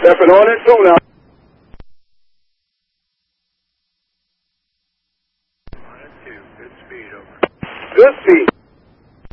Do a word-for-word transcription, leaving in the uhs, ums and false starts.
Stepping on it, two now. Good speed, over. Good speed.